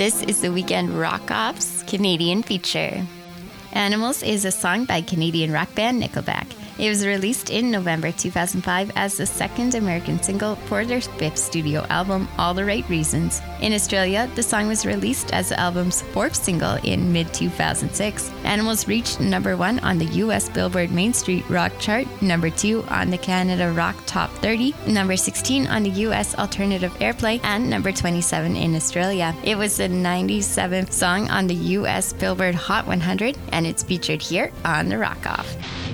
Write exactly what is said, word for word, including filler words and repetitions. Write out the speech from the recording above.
This is the Weekend Rock-Off's Canadian feature. Animals is a song by Canadian rock band Nickelback. It was released in November two thousand five as the second American single for their fifth studio album, All the Right Reasons. In Australia, the song was released as the album's fourth single in mid two thousand six. Animals reached number one on the U S Billboard Main Street Rock chart, number two on the Canada Rock Top thirty, number sixteen on the U S Alternative Airplay, and number twenty-seven in Australia. It was the ninety-seventh song on the U S Billboard Hot one hundred, and it's featured here on The Rock Off.